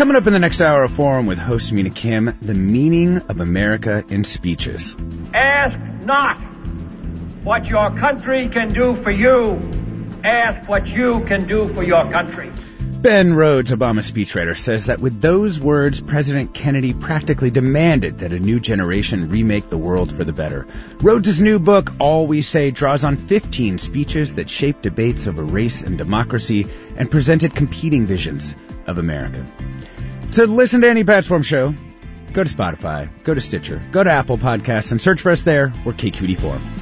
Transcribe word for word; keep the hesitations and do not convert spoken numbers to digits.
Coming up in the next hour of Forum with host Mina Kim, the meaning of America in speeches. Ask not what your country can do for you. Ask what you can do for your country. Ben Rhodes, Obama's speechwriter, says that with those words, President Kennedy practically demanded that a new generation remake the world for the better. Rhodes' new book, All We Say, draws on fifteen speeches that shaped debates over race and democracy and presented competing visions of America. To listen to any Pat Forum show, go to Spotify, go to Stitcher, go to Apple Podcasts, and search for us there. We're K Q E D Forum.